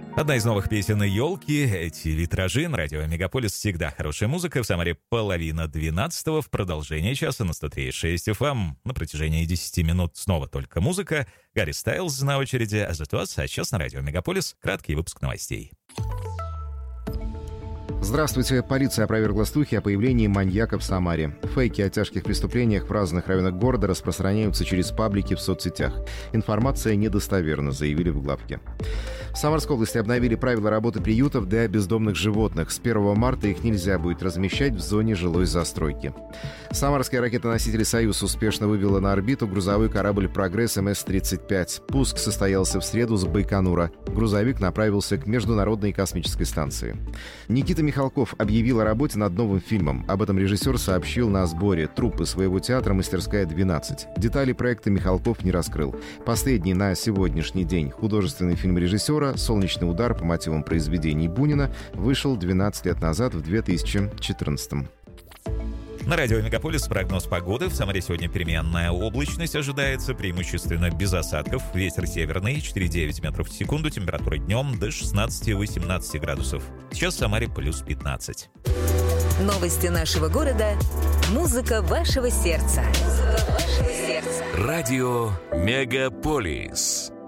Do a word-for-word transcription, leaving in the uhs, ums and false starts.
Одна из новых песен «Елки» — эти витражи. На радио Мегаполис всегда хорошая музыка. В Самаре половина двенадцатого. В продолжение часа на сто три и шесть эф эм. На протяжении десяти минут снова только музыка. Гарри Стайлз на очереди. А зато, а сейчас на радио Мегаполис краткий выпуск новостей. Здравствуйте. Полиция опровергла слухи о появлении маньяка в Самаре. Фейки о тяжких преступлениях в разных районах города распространяются через паблики в соцсетях. Информация недостоверна, заявили в главке. В Самарской области обновили правила работы приютов для бездомных животных. С первого марта их нельзя будет размещать в зоне жилой застройки. Самарский ракетоноситель «Союз» успешно вывела на орбиту грузовой корабль «Прогресс» эм эс тридцать пять. Пуск состоялся в среду с Байконура. Грузовик направился к Международной космической станции. Никита Михалков объявил о работе над новым фильмом. Об этом режиссер сообщил на сборе труппы своего театра «Мастерская двенадцать». Детали проекта Михалков не раскрыл. Последний на сегодняшний день художественный фильм режиссера «Солнечный удар» по мотивам произведений Бунина вышел двенадцать лет назад, в две тысячи четырнадцатом. На радио Мегаполис прогноз погоды. В Самаре сегодня переменная облачность ожидается, преимущественно без осадков. Ветер северный, четыре и девять метров в секунду. Температура днем до шестнадцати-восемнадцати градусов. Сейчас в Самаре плюс пятнадцать. Новости нашего города. Музыка вашего сердца. Музыка вашего сердца. Радио Мегаполис.